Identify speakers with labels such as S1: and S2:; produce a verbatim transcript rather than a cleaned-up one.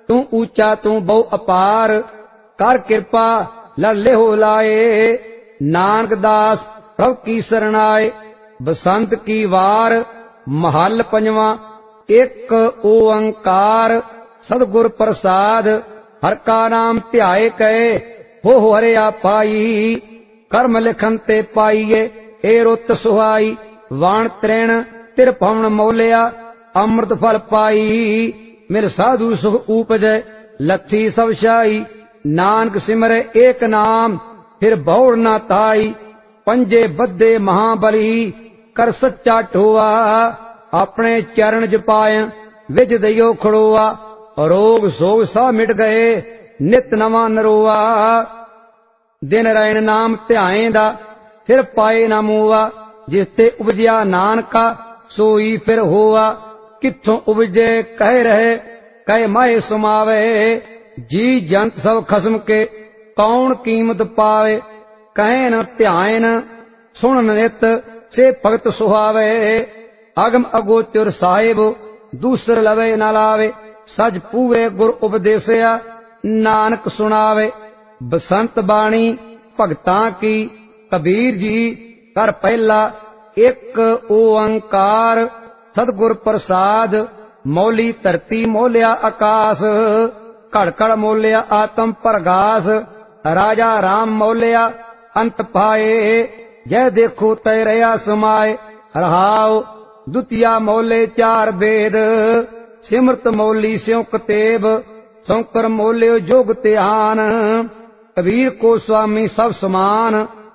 S1: तू ऊंचा तू बहु अपार, कर कृपा लड़ हो लाए। नानक दास प्रभ की शरणाए, बसंत की वार महल पंजवा। एक ओंकार सतगुर प्रसाद, हर का नाम ध्याए कहे हो हो हरिया पाई। कर्म लिखन ते पाईए ए रुत सुहाई, वाण त्रिण तिर पवन मोलिया अमृत फल पाई। मिल साधु सुख उपजै लथी सब शाई, नानक सिमरे एक नाम फिर बहुड़ न ताई। पंजे बद्दे महाबली कर सच्चा ठोआ, अपने चरण जपाय विज दइयो खड़ोआ। रोग सोग सा मिट गए नित नवा नरोआ, दिन रैण नाम ध्याएंदा फिर पाए न मूआ। जिस ते उपजिया नानका सोई फिर होआ, किथों उपजे कह रहे कह माए सुमावे। जी जंत सब खसम के कौन कीमत पावे, कहे न ध्यान सुन नित से भगत सुहावे। अगम अगोचर साहिब दूसर लवे न लावे, सज पूरे गुर उपदेसिया नानक सुनावे। बसंत बाणी भगतां की कबीर जी कर पहला, एक ओंकार सतगुर प्रसाद। मौली धरती मोलिया आकाश, घड़ घड़ मोलिया आत्म प्रगास। राजा राम मोलिया अंत पाए, जय देखो तय रया समाए। रहाओ दुतिया मोले चार वेद, सिमरत मौली स्यों कतेब। शंकर मोलियो जोग त्यान, कबीर को स्वामी सब समान।